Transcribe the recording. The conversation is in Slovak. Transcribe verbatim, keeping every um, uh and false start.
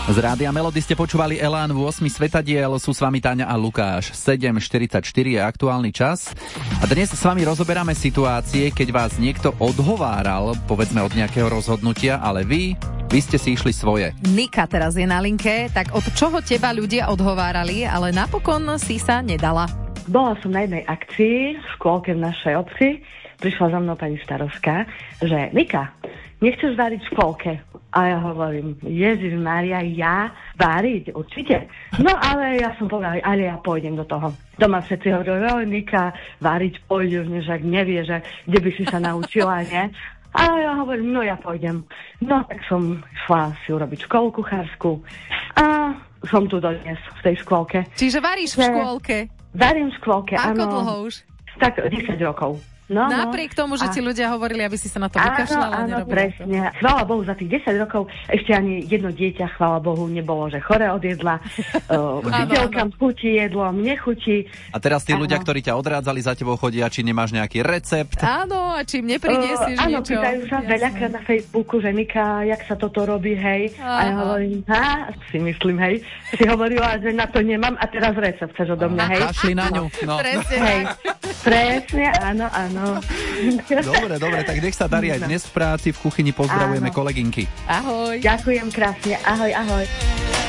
Z Rádia Melody ste počúvali Elán v ôsmich svetadiel, sú s vami Táňa a Lukáš. sedem štyridsaťštyri je aktuálny čas a dnes s vami rozoberáme situácie, keď vás niekto odhováral, povedzme od nejakého rozhodnutia, ale vy, vy ste si išli svoje. Nika teraz je na linke, tak od čoho teba ľudia odhovárali, ale napokon si sa nedala? Bola som na jednej akcii v škôlke v našej obci, prišla za mnou pani starostka, že Nika, nechceš variť v škôlke? A ja hovorím, Ježiš Mária, ja váriť? Určite. No ale ja som povedala, ale ja pôjdem do toho. Doma všetci hovorili, oj Nika, váriť pôjdeš, než ak nevieš, kde by si sa naučila, nie? A ja hovorím, no ja pôjdem. No tak som šla si urobiť školu kuchársku a som tu dodnes v tej škôlke. Čiže varíš v škôlke? Varím v škôlke, áno. Ako dlho už? Tak desať rokov. No, Napriek no, tomu, že a... ti ľudia hovorili, aby si sa na to vykašľala. Áno, áno, presne. To. Chvála Bohu, za tých desať rokov ešte ani jedno dieťa, chvála Bohu, nebolo, že chore odjedla. Učiteľkám chutí jedlo, mne chutí. A teraz tí áno. ľudia, ktorí ťa odrádzali, za tebou chodia, či nemáš nejaký recept? Áno, a či im nepriniesieš uh, áno, niečo. Áno, pýtajú sa Jasne. veľakrát na Facebooku, že Nika, jak sa toto robí, hej. Aha. A ja hovorím, ha, si myslím, hej. Si hovorila, že na to nemám a teraz recept chceš odo mňa, hej. Kašli na ňu. No. Presne. Hej. Presne, áno, áno. Dobre, dobre, tak nech sa darí aj dnes v práci, v kuchyni. Pozdravujeme áno. kolegynky. Ahoj. Ďakujem krásne, ahoj, ahoj.